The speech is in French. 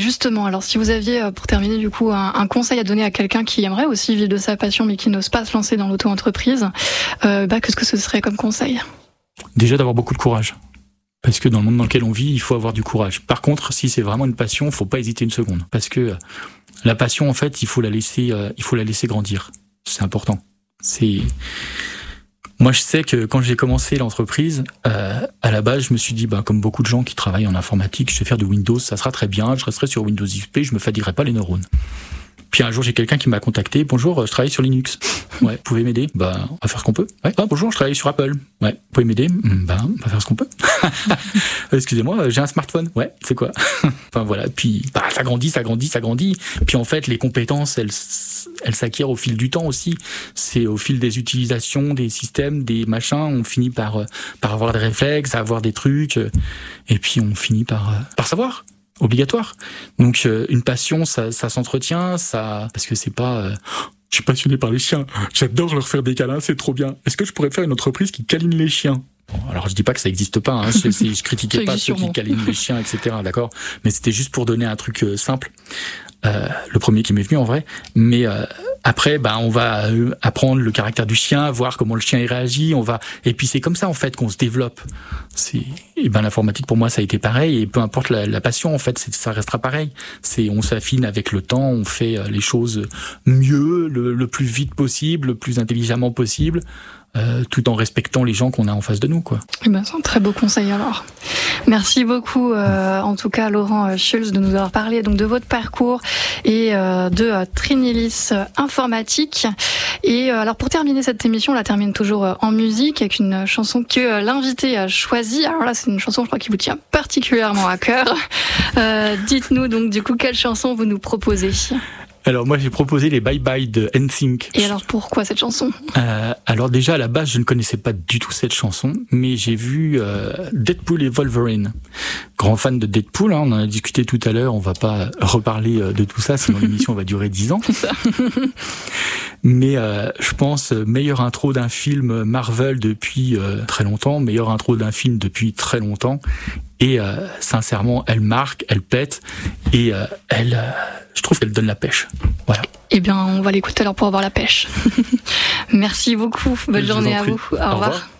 justement, alors si vous aviez, pour terminer du coup, un conseil à donner à quelqu'un qui aimerait aussi vivre de sa passion mais qui n'ose pas se lancer dans l'auto-entreprise, qu'est-ce que ce serait comme conseil ? Déjà d'avoir beaucoup de courage. Parce que dans le monde dans lequel on vit, il faut avoir du courage. Par contre, si c'est vraiment une passion, il ne faut pas hésiter une seconde. Parce que la passion, en fait, il faut la laisser grandir. C'est important. Moi, je sais que quand j'ai commencé l'entreprise, à la base, je me suis dit, comme beaucoup de gens qui travaillent en informatique, je vais faire de Windows, ça sera très bien, je resterai sur Windows XP, je me fatiguerai pas les neurones. Puis un jour, j'ai quelqu'un qui m'a contacté. Bonjour, je travaille sur Linux. Ouais, vous pouvez m'aider ? On va faire ce qu'on peut. Ouais. Ah, bonjour, je travaille sur Apple. Ouais, vous pouvez m'aider ? On va faire ce qu'on peut. Excusez-moi, j'ai un smartphone. Ouais, c'est quoi ? Enfin voilà. Puis ça grandit. Puis en fait, les compétences, elles s'acquièrent au fil du temps aussi. C'est au fil des utilisations, des systèmes, des machins. On finit par avoir des réflexes, avoir des trucs, et puis on finit par savoir. Obligatoire. Donc une passion, ça s'entretient, parce que c'est pas. Je suis passionné par les chiens. J'adore leur faire des câlins, c'est trop bien. Est-ce que je pourrais faire une entreprise qui câline les chiens ? Bon, alors je dis pas que ça existe pas. Hein, je critiquais pas ceux qui câlinent les chiens, etc. D'accord. Mais c'était juste pour donner un truc simple. Le premier qui m'est venu en vrai. Mais après, on va apprendre le caractère du chien, voir comment le chien y réagit. Et puis c'est comme ça en fait qu'on se développe. L'informatique pour moi ça a été pareil. Et peu importe la passion en fait, ça restera pareil. On s'affine avec le temps, on fait les choses mieux, le plus vite possible, le plus intelligemment possible. Tout en respectant les gens qu'on a en face de nous, quoi. C'est un très beau conseil alors. Merci beaucoup, en tout cas, Laurent Schulz, de nous avoir parlé donc de votre parcours et de Trinilis Informatique. Et alors pour terminer cette émission, on la termine toujours en musique avec une chanson que l'invité a choisie. Alors là, c'est une chanson, je crois, qui vous tient particulièrement à cœur. Dites-nous donc du coup quelle chanson vous nous proposez. Alors moi j'ai proposé les Bye Bye de NSYNC. Et alors pourquoi cette chanson ? Alors déjà à la base je ne connaissais pas du tout cette chanson, mais j'ai vu Deadpool et Wolverine. Grand fan de Deadpool, on en a discuté tout à l'heure, on va pas reparler de tout ça, sinon l'émission va durer 10 ans. Mais je pense meilleure intro d'un film Marvel depuis très longtemps, meilleure intro d'un film depuis très longtemps. Et sincèrement, elle marque, elle pète, et je trouve qu'elle donne la pêche. Voilà. Eh bien, on va l'écouter alors pour avoir la pêche. Merci beaucoup. Bonne journée à vous. Au revoir.